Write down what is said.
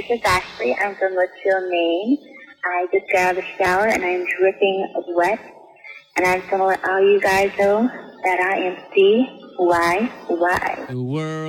this is Ashley. I'm from Litchfield, Maine. I just got out of the shower and I'm dripping wet. And I just want to let all you guys know that I am CYY. The world.